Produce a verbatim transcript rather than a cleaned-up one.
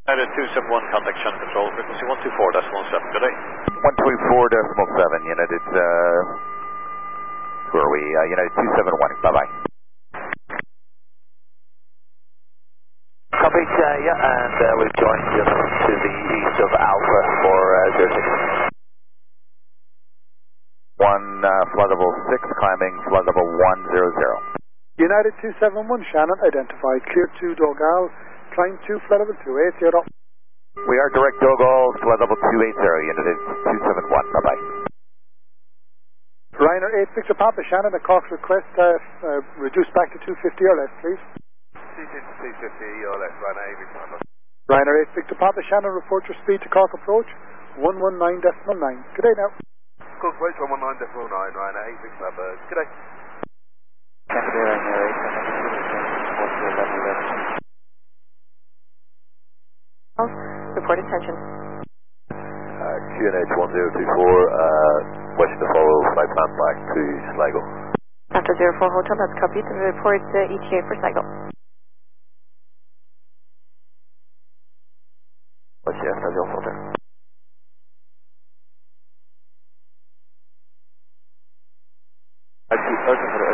United two seven one, contact channel control, frequency one two four decimal seven, good day. one two four decimal seven, United, uh, who are we? Uh, United two seven one, bye-bye. Copy, uh, yeah, and uh, we've joined just to the east of Alpha for uh, zero six. One, uh, flood level six, climbing flood level one zero zero. United two seven one, Shannon, identified, clear to Dogal, climb to flood level two eight zero. We are direct Dogal, flood level two eight zero, United two seven one, bye-bye. Ryanair eight Victor Papa, Shannon, a Cork request, uh, uh, reduced back to two fifty or less, please. two fifty or less, Ryanair eight Victor Papa. Ryanair eight Victor Papa, Shannon, report your speed to Cork approach, one one nine decimal nine. Good day now. Cork approach one one nine decimal nine, Ryanair eight Victor Papa. Good day. Canada Ryanair eight, report attention. Uh, Q N H one zero two four, uh, wishing to follow flight plan back to Sligo. After zero four Hotel, that's copied. Report uh, E T A for Sligo. What's yes, that's your filter. I see,